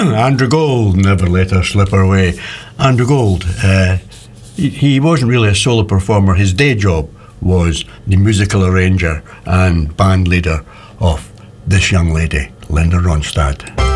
Andrew Gold never let her slip her way. Andrew Gold, he wasn't really a solo performer. His day job was the musical arranger and band leader of this young lady, Linda Ronstadt.